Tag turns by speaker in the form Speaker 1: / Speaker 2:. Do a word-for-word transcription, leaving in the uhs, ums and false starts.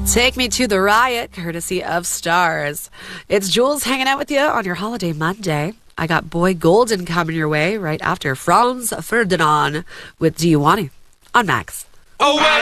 Speaker 1: Take Me to the Riot, courtesy of Stars. It's Jules hanging out with you on your holiday Monday. I got Boy Golden coming your way right after Franz Ferdinand with Do You Want It on Max.
Speaker 2: Oh, well.